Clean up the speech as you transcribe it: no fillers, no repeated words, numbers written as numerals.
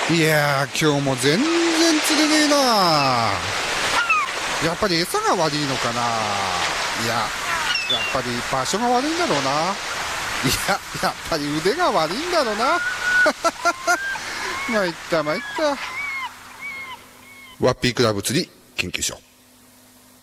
いやー、今日も全然釣れねえな。やっぱり餌が悪いのかな。いや、やっぱり場所が悪いんだろうな。いやっぱり腕が悪いんだろうな。参った。ワッピークラブ釣り研究所。